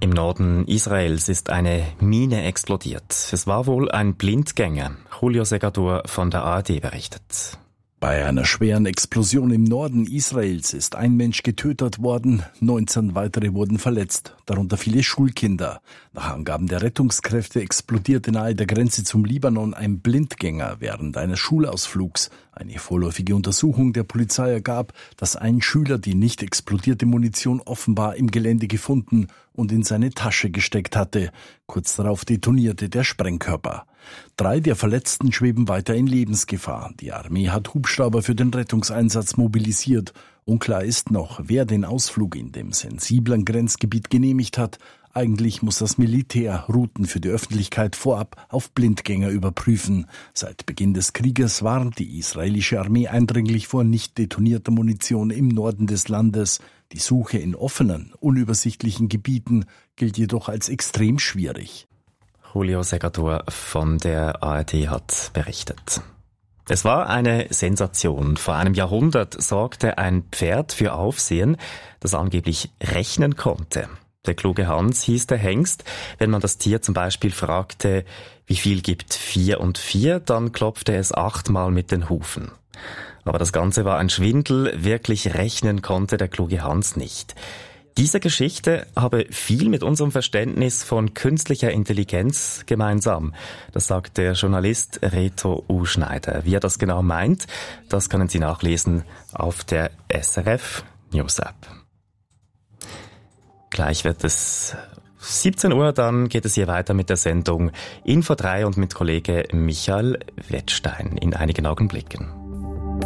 Im Norden Israels ist eine Mine explodiert. Es war wohl ein Blindgänger. Julio Segador von der ARD berichtet. Bei einer schweren Explosion im Norden Israels ist ein Mensch getötet worden, 19 weitere wurden verletzt, darunter viele Schulkinder. Nach Angaben der Rettungskräfte explodierte nahe der Grenze zum Libanon ein Blindgänger während eines Schulausflugs. Eine vorläufige Untersuchung der Polizei ergab, dass ein Schüler die nicht explodierte Munition offenbar im Gelände gefunden und in seine Tasche gesteckt hatte. Kurz darauf detonierte der Sprengkörper. 3 der Verletzten schweben weiter in Lebensgefahr. Die Armee hat Hubschrauber für den Rettungseinsatz mobilisiert. Unklar ist noch, wer den Ausflug in dem sensiblen Grenzgebiet genehmigt hat. Eigentlich muss das Militär Routen für die Öffentlichkeit vorab auf Blindgänger überprüfen. Seit Beginn des Krieges warnt die israelische Armee eindringlich vor nicht detonierter Munition im Norden des Landes. Die Suche in offenen, unübersichtlichen Gebieten gilt jedoch als extrem schwierig. Julio Segador von der ARD hat berichtet. Es war eine Sensation. Vor einem Jahrhundert sorgte ein Pferd für Aufsehen, das angeblich rechnen konnte. Der kluge Hans hieß der Hengst. Wenn man das Tier zum Beispiel fragte, wie viel gibt 4 und 4, dann klopfte es 8-mal mit den Hufen. Aber das Ganze war ein Schwindel, wirklich rechnen konnte der kluge Hans nicht. Diese Geschichte habe viel mit unserem Verständnis von künstlicher Intelligenz gemeinsam. Das sagt der Journalist Reto Uschneider. Wie er das genau meint, das können Sie nachlesen auf der SRF News App. Gleich wird es 17 Uhr, dann geht es hier weiter mit der Sendung Info 3 und mit Kollege Michael Wettstein in einigen Augenblicken.